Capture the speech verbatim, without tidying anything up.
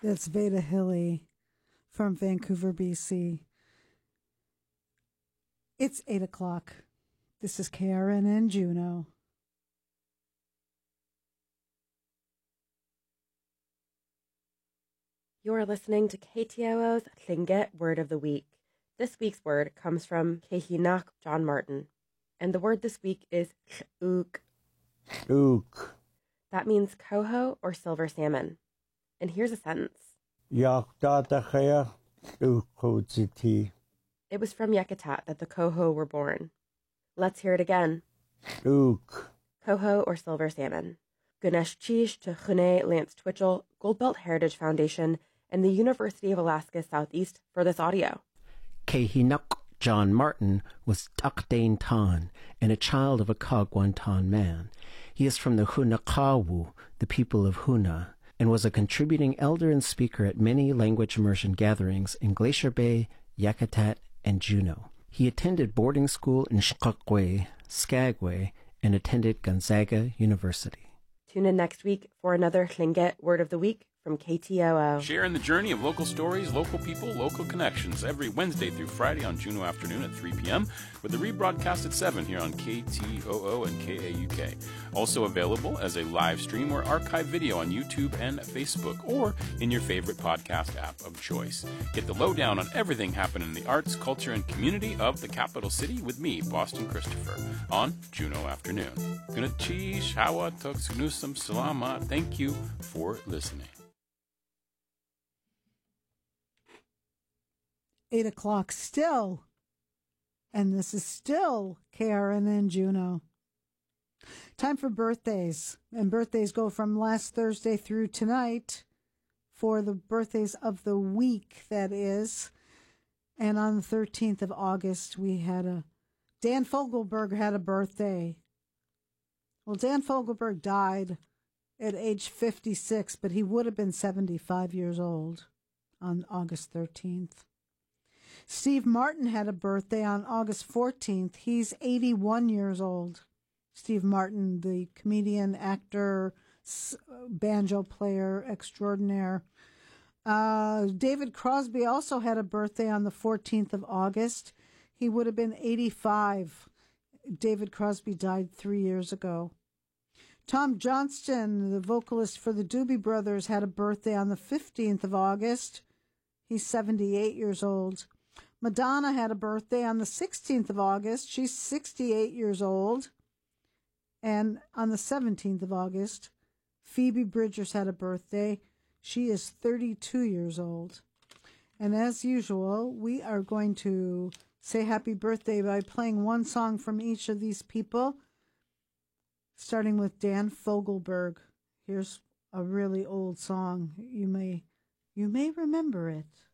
That's Veda Hilly from Vancouver, B C. It's eight o'clock. This is K R N N Juneau. You're listening to K T O O's Tlingit Word of the Week. This week's word comes from Kehinak John Martin, and the word this week is uk. Uk. That means coho or silver salmon. And here's a sentence. It was from Yakutat that the coho were born. Let's hear it again. Uk. Coho or silver salmon. Ganesh Chish to Chune Lance Twitchell, Goldbelt Heritage Foundation, and the University of Alaska Southeast for this audio. Kehinuk John Martin was Takdane Tan and a child of a Kagwantan man. He is from the Hunakawu, the people of Huna, and was a contributing elder and speaker at many language immersion gatherings in Glacier Bay, Yakutat, and Juneau. He attended boarding school in Skagway, Skagway, and attended Gonzaga University. Tune in next week for another Tlingit Word of the Week from K T O O. Sharing the journey of local stories, local people, local connections every Wednesday through Friday on Juneau Afternoon at three p.m. with a rebroadcast at seven here on K T O O and K A U K. Also available as a live stream or archive video on YouTube and Facebook or in your favorite podcast app of choice. Get the lowdown on everything happening in the arts, culture, and community of the capital city with me, Boston Christopher, on Juneau Afternoon. Gunachish, Hawa, Tuksunusam, Salama. Thank you for listening. Eight o'clock still. And this is still K R N N Juneau. Time for birthdays. And birthdays go from last Thursday through tonight for the birthdays of the week, that is. And on the thirteenth of August, we had a... Dan Fogelberg had a birthday. Well, Dan Fogelberg died at age fifty-six, but he would have been seventy-five years old on August thirteenth. Steve Martin had a birthday on August fourteenth. He's eighty-one years old. Steve Martin, the comedian, actor, banjo player extraordinaire. Uh, David Crosby also had a birthday on the fourteenth of August. He would have been eighty-five. David Crosby died three years ago. Tom Johnston, the vocalist for the Doobie Brothers, had a birthday on the fifteenth of August. He's seventy-eight years old. Madonna had a birthday on the sixteenth of August. She's sixty-eight years old. And on the seventeenth of August, Phoebe Bridgers had a birthday. She is thirty-two years old. And as usual, we are going to say happy birthday by playing one song from each of these people, starting with Dan Fogelberg. Here's a really old song. You may, you may remember it.